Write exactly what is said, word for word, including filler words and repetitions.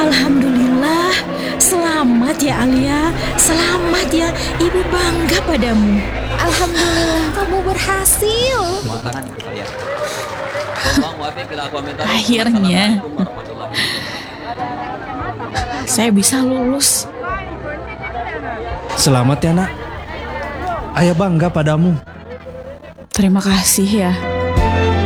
Alhamdulillah, selamat ya Alia, selamat ya, ibu bangga padamu. Alhamdulillah kamu berhasil. Akhirnya saya bisa lulus. Selamat ya nak. Ayah bangga padamu. Terima kasih ya.